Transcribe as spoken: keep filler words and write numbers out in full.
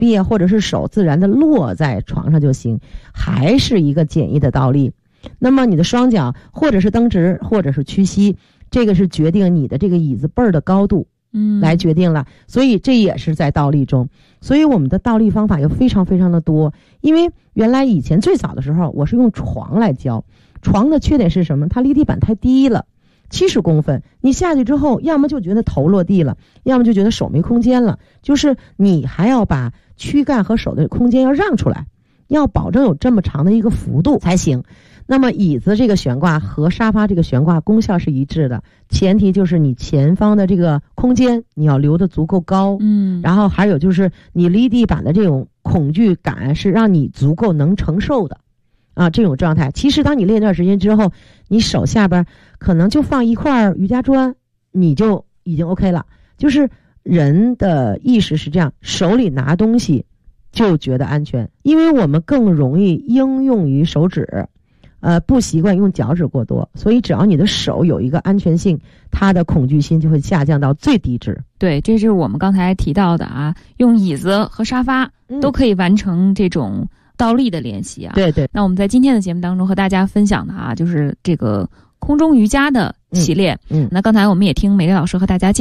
列或者是手自然的落在床上就行，还是一个简易的倒立。那么你的双脚或者是蹬直或者是屈膝，这个是决定你的这个椅子背儿的高度，嗯，来决定了。所以这也是在倒立中。所以我们的倒立方法又非常非常的多。因为原来以前最早的时候我是用床来教，床的缺点是什么？它离地板太低了，七十公分，你下去之后要么就觉得头落地了，要么就觉得手没空间了，就是你还要把躯干和手的空间要让出来，要保证有这么长的一个幅度才行。那么椅子这个悬挂和沙发这个悬挂功效是一致的，前提就是你前方的这个空间你要留得足够高，嗯，然后还有就是你离地板的这种恐惧感是让你足够能承受的啊，这种状态。其实当你练一段时间之后，你手下边可能就放一块瑜伽砖，你就已经 OK 了。就是人的意识是这样，手里拿东西就觉得安全，因为我们更容易应用于手指，呃，不习惯用脚趾过多，所以只要你的手有一个安全性，它的恐惧心就会下降到最低值。 对，这是我们刚才提到的啊，用椅子和沙发都可以完成这种倒立的练习啊。 对对。 那我们在今天的节目当中和大家分享的啊，就是这个空中瑜伽的系列。嗯。嗯，那刚才我们也听美丽老师和大家介绍